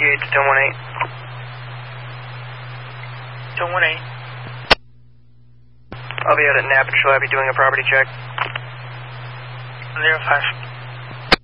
Yates, 1018. 1018. I'll be out at Napa Lab doing a property check. 05.